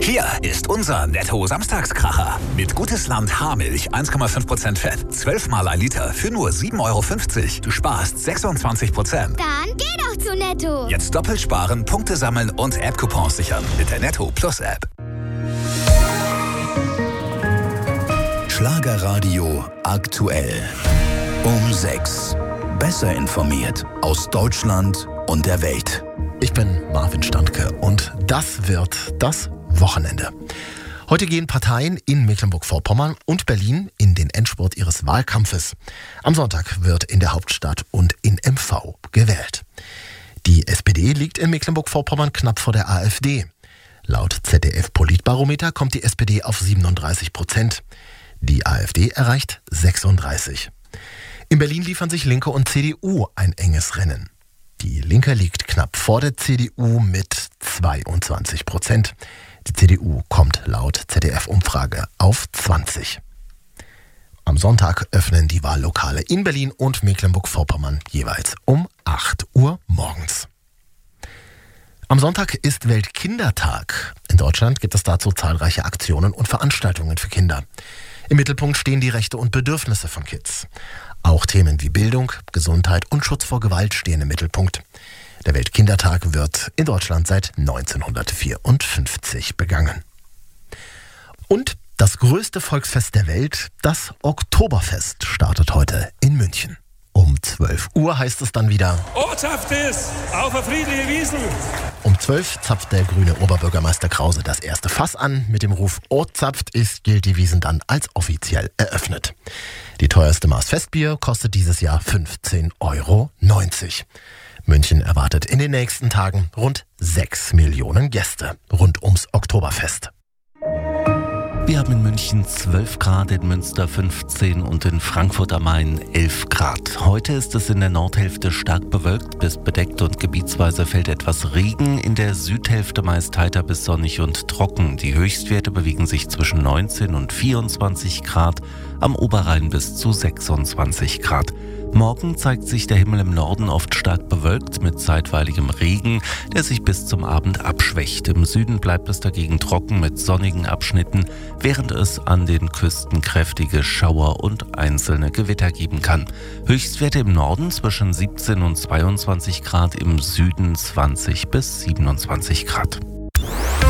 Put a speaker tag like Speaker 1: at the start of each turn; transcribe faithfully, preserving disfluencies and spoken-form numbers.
Speaker 1: Hier ist unser Netto-Samstagskracher. Mit Gutes Land Haarmilch eins Komma fünf Prozent Fett, zwölf Mal ein Liter für nur sieben Euro fünfzig. Du sparst sechsundzwanzig Prozent.
Speaker 2: Dann geh doch zu Netto.
Speaker 1: Jetzt doppelt sparen, Punkte sammeln und App-Coupons sichern mit der Netto Plus App.
Speaker 3: Schlagerradio aktuell. Um sechs. Besser informiert aus Deutschland und der Welt.
Speaker 4: Ich bin Marvin Standke und das wird das Wochenende. Heute gehen Parteien in Mecklenburg-Vorpommern und Berlin in den Endspurt ihres Wahlkampfes. Am Sonntag wird in der Hauptstadt und in M V gewählt. Die S P D liegt in Mecklenburg-Vorpommern knapp vor der AfD. Laut Z D F-Politbarometer kommt die S P D auf siebenunddreißig Prozent. Die AfD erreicht sechsunddreißig. In Berlin liefern sich Linke und C D U ein enges Rennen. Die Linke liegt knapp vor der C D U mit zweiundzwanzig Prozent. Die C D U kommt laut Z D F-Umfrage auf zwanzig. Am Sonntag öffnen die Wahllokale in Berlin und Mecklenburg-Vorpommern jeweils um acht Uhr morgens. Am Sonntag ist Weltkindertag. In Deutschland gibt es dazu zahlreiche Aktionen und Veranstaltungen für Kinder. Im Mittelpunkt stehen die Rechte und Bedürfnisse von Kids. Auch Themen wie Bildung, Gesundheit und Schutz vor Gewalt stehen im Mittelpunkt. Der Weltkindertag wird in Deutschland seit neunzehnhundertvierundfünfzig begangen. Und das größte Volksfest der Welt, das Oktoberfest, startet heute in München. Um zwölf Uhr heißt es dann wieder:
Speaker 5: Oh, zapft es! Auf eine friedliche Wiesn!
Speaker 4: Um zwölf zapft der grüne Oberbürgermeister Krause das erste Fass an. Mit dem Ruf "Oh, zapft ist" gilt die Wiesn dann als offiziell eröffnet. Die teuerste Maß Festbier kostet dieses Jahr fünfzehn Euro neunzig. München erwartet in den nächsten Tagen rund sechs Millionen Gäste rund ums Oktoberfest.
Speaker 6: Wir haben in München zwölf Grad, in Münster fünfzehn und in Frankfurt am Main elf Grad. Heute ist es in der Nordhälfte stark bewölkt bis bedeckt und gebietsweise fällt etwas Regen. In der Südhälfte meist heiter bis sonnig und trocken. Die Höchstwerte bewegen sich zwischen neunzehn und vierundzwanzig Grad, am Oberrhein bis zu sechsundzwanzig Grad. Morgen zeigt sich der Himmel im Norden oft stark bewölkt mit zeitweiligem Regen, der sich bis zum Abend abschwächt. Im Süden bleibt es dagegen trocken mit sonnigen Abschnitten, während es an den Küsten kräftige Schauer und einzelne Gewitter geben kann. Höchstwerte im Norden zwischen siebzehn und zweiundzwanzig Grad, im Süden zwanzig bis siebenundzwanzig Grad.